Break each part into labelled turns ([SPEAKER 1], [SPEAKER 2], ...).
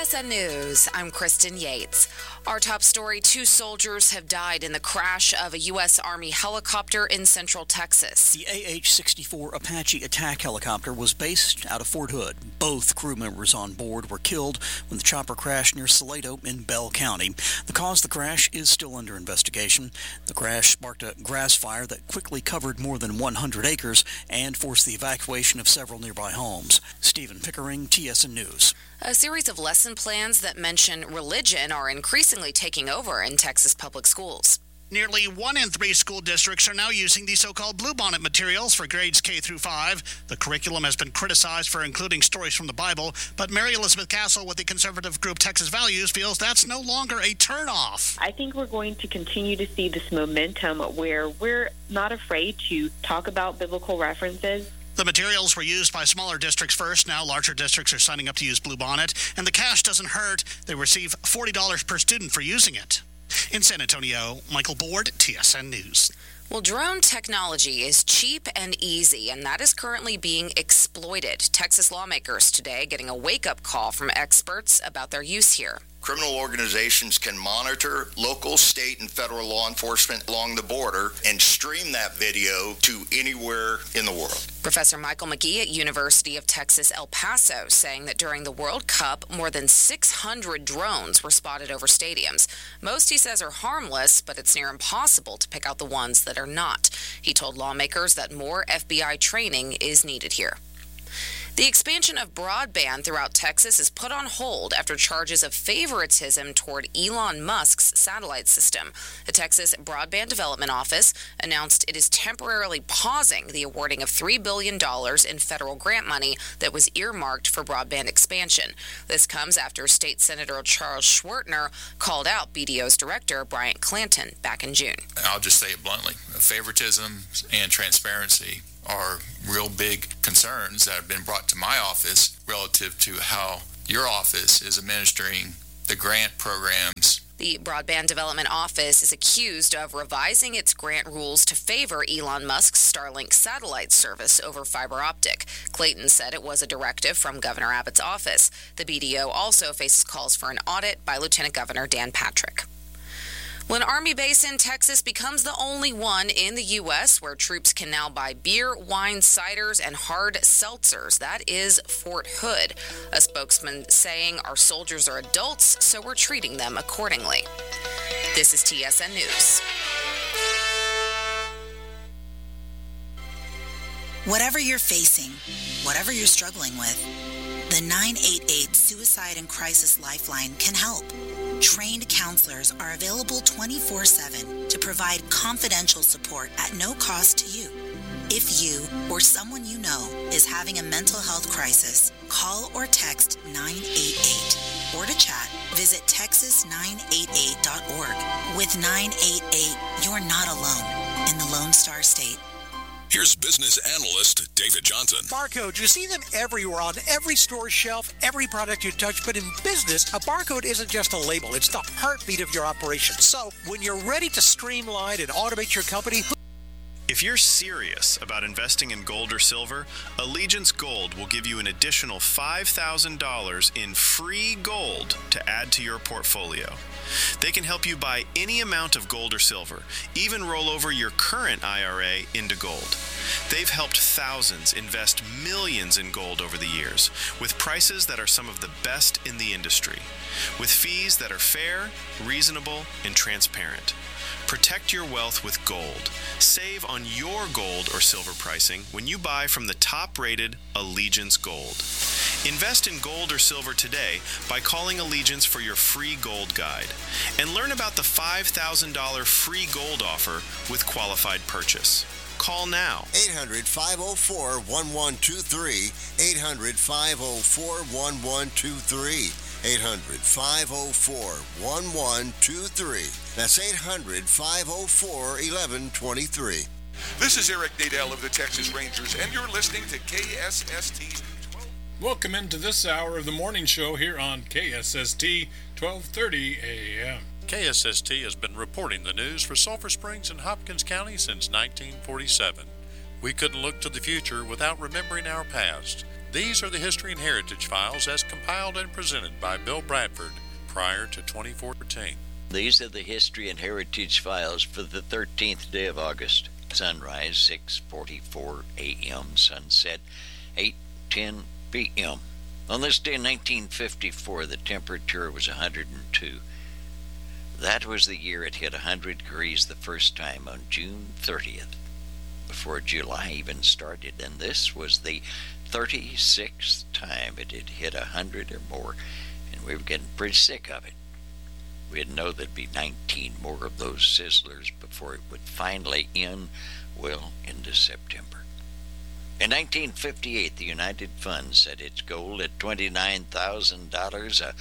[SPEAKER 1] TSN News, I'm Kristen Yates. Our top story, 2 soldiers have died in the crash of a U.S. Army helicopter in central Texas.
[SPEAKER 2] The AH-64 Apache attack helicopter was based out of Fort Hood. Both crew members on board were killed when the chopper crashed near Salado in Bell County. The cause of the crash is still under investigation. The crash sparked a grass fire that quickly covered more than 100 acres and forced the evacuation of several nearby homes. Stephen Pickering, TSN News.
[SPEAKER 1] A series of lesson plans that mention religion are increasingly taking over in Texas public schools.
[SPEAKER 3] Nearly 1 in 3 school districts are now using the so-called Bluebonnet materials for grades K through 5. The curriculum has been criticized for including stories from the Bible, but Mary Elizabeth Castle with the conservative group Texas Values feels that's no longer a turnoff.
[SPEAKER 4] I think we're going to continue to see this momentum where we're not afraid to talk about biblical references.
[SPEAKER 3] The materials were used by smaller districts first. Now larger districts are signing up to use Bluebonnet, and the cash doesn't hurt. They receive $40 per student for using it. In San Antonio, Michael Board, TSN News.
[SPEAKER 1] Well, drone technology is cheap and easy, and that is currently being exploited. Texas lawmakers today getting a wake-up call from experts about their use here.
[SPEAKER 5] Criminal organizations can monitor local, state, and federal law enforcement along the border and stream that video to anywhere in the world.
[SPEAKER 1] Professor Michael McGee at University of Texas, El Paso, saying that during the World Cup, more than 600 drones were spotted over stadiums. Most, he says, are harmless, but it's near impossible to pick out the ones that are not. He told lawmakers that more FBI training is needed here. The expansion of broadband throughout Texas is put on hold after charges of favoritism toward Elon Musk's satellite system. The Texas Broadband Development Office announced it is temporarily pausing the awarding of $3 billion in federal grant money that was earmarked for broadband expansion. This comes after State Senator Charles Schwertner called out BDO's director, Bryant Clanton, back in June.
[SPEAKER 6] I'll just say it bluntly. Favoritism and transparency are real big concerns that have been brought to my office relative to how your office is administering the grant programs.
[SPEAKER 1] The Broadband Development Office is accused of revising its grant rules to favor Elon Musk's Starlink satellite service over fiber optic. Clayton said it was a directive from Governor Abbott's office. The BDO also faces calls for an audit by Lieutenant Governor Dan Patrick. Well, an Army base in Texas becomes the only one in the U.S. where troops can now buy beer, wine, ciders, and hard seltzers. That is Fort Hood. A spokesman saying our soldiers are adults, so we're treating them accordingly. This is TSN News.
[SPEAKER 7] Whatever you're facing, whatever you're struggling with, the 988 Suicide and Crisis Lifeline can help. Trained counselors are available 24/7 to provide confidential support at no cost to you. If you or someone you know is having a mental health crisis, call or text 988. Or to chat, visit texas988.org. With 988, you're not alone in the Lone Star State.
[SPEAKER 8] Here's business analyst David Johnson.
[SPEAKER 9] Barcodes, you see them everywhere on every store shelf, every product you touch. But in business, a barcode isn't just a label. It's the heartbeat of your operation. So when you're ready to streamline and automate your company...
[SPEAKER 10] If you're serious about investing in gold or silver, Allegiance Gold will give you an additional $5,000 in free gold to add to your portfolio. They can help you buy any amount of gold or silver, even roll over your current IRA into gold. They've helped thousands invest millions in gold over the years, with prices that are some of the best in the industry, with fees that are fair, reasonable, and transparent. Protect your wealth with gold. Save on your gold or silver pricing when you buy from the top-rated Allegiance Gold. Invest in gold or silver today by calling Allegiance for your free gold guide. And learn about the $5,000 free gold offer with qualified purchase. Call now.
[SPEAKER 11] 800-504-1123. 800-504-1123. 800-504-1123. That's 800-504-1123.
[SPEAKER 8] This is Eric Nadel of the Texas Rangers, and you're listening to KSST 12.
[SPEAKER 12] Welcome into this hour of the morning show here on KSST 1230 AM.
[SPEAKER 13] KSST has been reporting the news for Sulphur Springs and Hopkins County since 1947. We couldn't look to the future without remembering our past. These are the History and Heritage Files as compiled and presented by Bill Bradford prior to 2014.
[SPEAKER 14] These are the History and Heritage Files for the 13th day of August. Sunrise, 6:44 a.m. Sunset, 8:10 p.m. On this day in 1954, the temperature was 102. That was the year it hit 100 degrees the first time on June 30th, before July even started. And this was the 36th time it had hit 100 or more, and we were getting pretty sick of it. We didn't know there'd be 19 more of those sizzlers before it would finally end well into September. In 1958, the United Fund set its goal at $29,000, a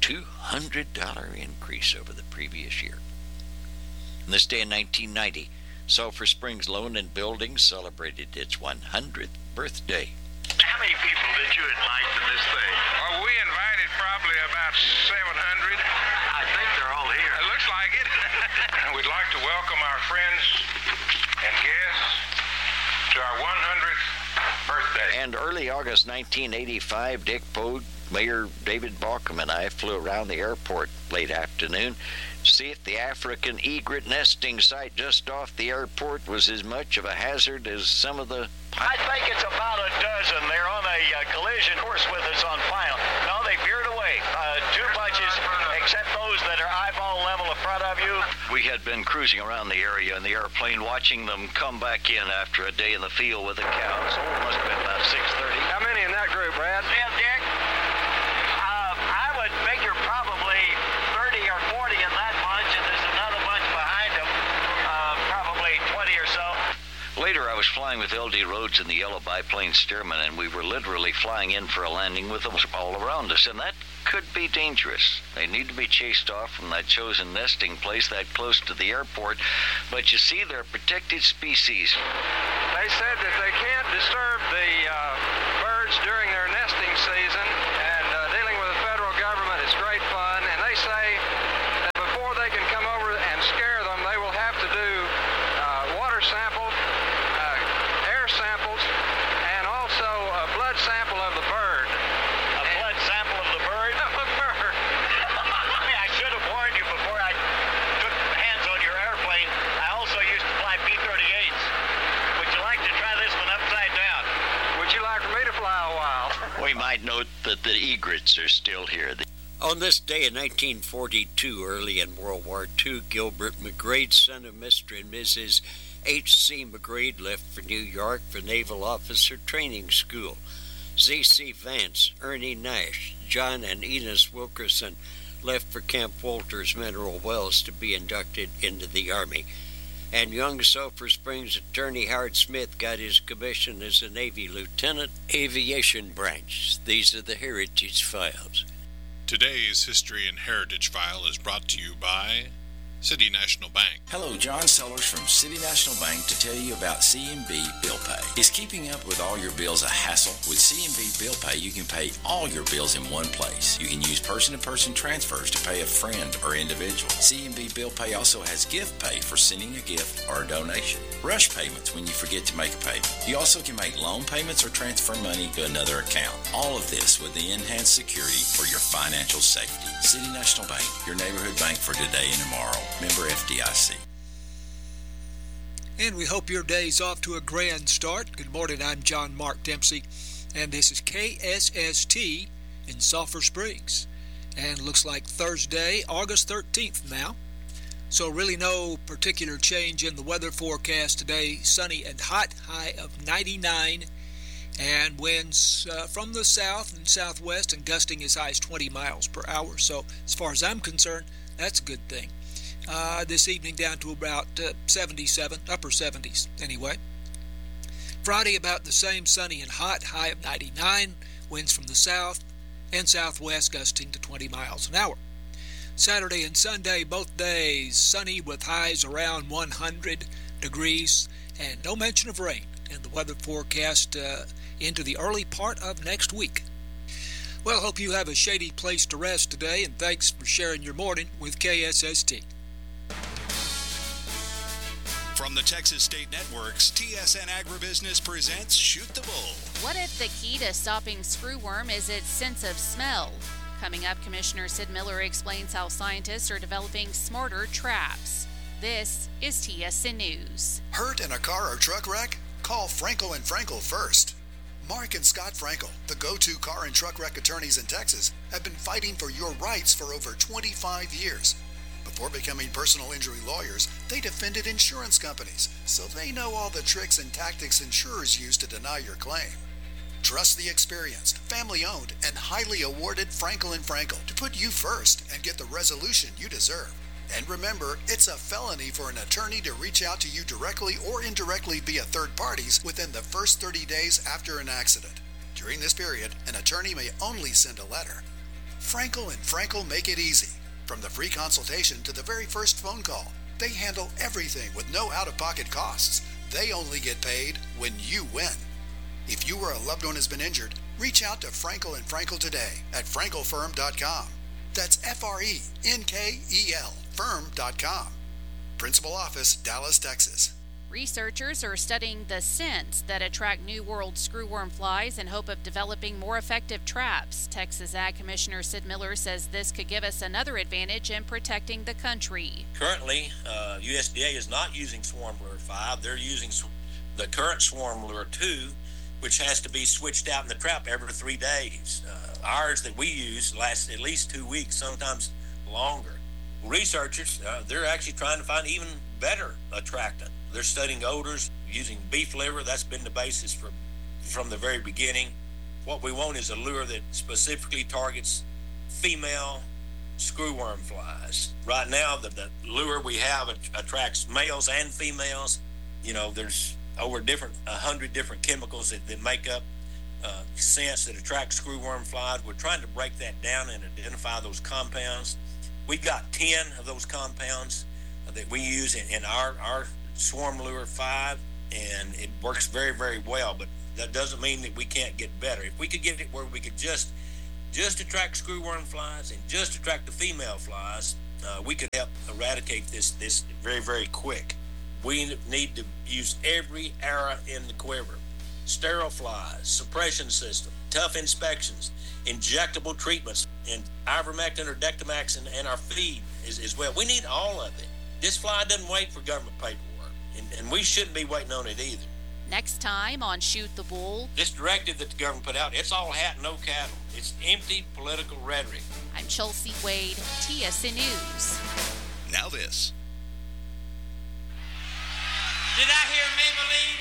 [SPEAKER 14] $200 increase over the previous year. On this day in 1990, Sulphur Springs Loan and Building celebrated its 100th birthday.
[SPEAKER 15] How many people did you invite to this thing?
[SPEAKER 16] Well, we invited probably about 700.
[SPEAKER 15] I think they're all here.
[SPEAKER 16] It looks like it. We'd like to welcome our friends and guests to our 100th birthday.
[SPEAKER 14] And early August 1985, Dick Pogue, Mayor David Balcom, and I flew around the airport late afternoon to see if the African egret nesting site just off the airport was as much of a hazard as some of the...
[SPEAKER 15] I think it's about a dozen. They're on a collision course with us on final. No, they veered away. Two bunches, except those that are eyeball level in front of you.
[SPEAKER 14] We had been cruising around the area in the airplane, watching them come back in after a day in the field with the cows. So it must have been about 6:30.
[SPEAKER 16] How many in that group, Brad?
[SPEAKER 15] Yeah, Dick. I would figure probably 30 or 40 in that bunch, and there's another bunch behind them, probably 20 or so.
[SPEAKER 14] Later, I was flying with L.D. Rhodes and the yellow biplane Stearman, and we were literally flying in for a landing with them all around us, and that could be dangerous. They need to be chased off from that chosen nesting place that close to the airport, but you see, they're protected species.
[SPEAKER 16] They said that they can't disturb the birds during their nesting season, and dealing with the federal government is great fun, and they say that before they can come over and scare them, they will have to do water samples, air samples, and also a blood sample of the bird.
[SPEAKER 15] A blood sample of the bird?
[SPEAKER 16] Of the bird.
[SPEAKER 15] I should have warned you before I took hands on your airplane. I also used to fly P-38s. Would you like to try this one upside down?
[SPEAKER 16] Would you like for me to fly a while?
[SPEAKER 14] We might note that the egrets are still here. On this day in 1942, early in World War II, Gilbert McGrade, son of Mr. and Mrs. H.C. McGrade, left for New York for Naval Officer Training School. Z.C. Vance, Ernie Nash, John and Enos Wilkerson left for Camp Walters Mineral Wells to be inducted into the Army. And young Sulphur Springs attorney Howard Smith got his commission as a Navy lieutenant, Aviation Branch. These are the Heritage Files.
[SPEAKER 12] Today's History and Heritage File is brought to you by City National Bank.
[SPEAKER 17] Hello, John Sellers from City National Bank to tell you about CNB Bill Pay. Is keeping up with all your bills a hassle? With CNB Bill Pay, you can pay all your bills in one place. You can use person-to-person transfers to pay a friend or individual. CNB Bill Pay also has gift pay for sending a gift or a donation. Rush payments when you forget to make a payment. You also can make loan payments or transfer money to another account. All of this with the enhanced security for your financial safety. City National Bank, your neighborhood bank for today and tomorrow. Member FDIC.
[SPEAKER 18] And we hope your day's off to a grand start. Good morning, I'm John Mark Dempsey, and this is KSST in Sulphur Springs. And it looks like Thursday, August 13th now. So really no particular change in the weather forecast today. Sunny and hot, high of 99. And winds from the south and southwest and gusting as high as 20 miles per hour. So as far as I'm concerned, that's a good thing. This evening down to about 77, upper 70s anyway. Friday about the same, sunny and hot, high of 99. Winds from the south and southwest gusting to 20 miles an hour. Saturday and Sunday, both days, sunny with highs around 100 degrees and no mention of rain in the weather forecast into the early part of next week. Well, hope you have a shady place to rest today, and thanks for sharing your morning with KSST.
[SPEAKER 19] From the Texas State Networks, TSN Agribusiness presents Shoot the Bull.
[SPEAKER 20] What if the key to stopping screwworm is its sense of smell? Coming up, Commissioner Sid Miller explains how scientists are developing smarter traps. This is TSN News.
[SPEAKER 21] Hurt in a car or truck wreck? Call Frankel & Frankel first. Mark and Scott Frankel, the go-to car and truck wreck attorneys in Texas, have been fighting for your rights for over 25 years. Before becoming personal injury lawyers, they defended insurance companies, so they know all the tricks and tactics insurers use to deny your claim. Trust the experienced, family-owned, and highly awarded Frankel & Frankel to put you first and get the resolution you deserve. And remember, it's a felony for an attorney to reach out to you directly or indirectly via third parties within the first 30 days after an accident. During this period, an attorney may only send a letter. Frankel & Frankel make it easy. From the free consultation to the very first phone call, they handle everything with no out-of-pocket costs. They only get paid when you win. If you or a loved one has been injured, reach out to Frankel & Frankel today at frankelfirm.com. That's F-R-E-N-K-E-L, firm.com. Principal office, Dallas, Texas.
[SPEAKER 20] Researchers are studying the scents that attract New World screwworm flies in hope of developing more effective traps. Texas Ag Commissioner Sid Miller says this could give us another advantage in protecting the country.
[SPEAKER 22] Currently, USDA is not using Swarm Lure 5. They're using the current Swarm Lure 2, which has to be switched out in the trap every 3 days. Ours that we use lasts at least 2 weeks, sometimes longer. Researchers, they're actually trying to find even better attractant. They're studying odors using beef liver. That's been the basis from the very beginning. What we want is a lure that specifically targets female screwworm flies. Right now, the lure we have attracts males and females. You know, there's over 100 different chemicals that make up scents that attract screwworm flies. We're trying to break that down and identify those compounds. We've got 10 of those compounds that we use in our Swarm Lure 5, and it works very, very well, but that doesn't mean that we can't get better. If we could get it where we could just attract screwworm flies and just attract the female flies, we could help eradicate this very, very quick. We need to use every arrow in the quiver. Sterile flies, suppression system, tough inspections, injectable treatments, and ivermectin or Dectomax and our feed as well. We need all of it. This fly doesn't wait for government paperwork, and we shouldn't be waiting on it either.
[SPEAKER 20] Next time on Shoot the Bull.
[SPEAKER 22] This directive that the government put out, it's all hat, no cattle. It's empty political rhetoric.
[SPEAKER 20] I'm Chelsea Wade, TSN News.
[SPEAKER 19] Now this.
[SPEAKER 23] Did I hear Maybelline?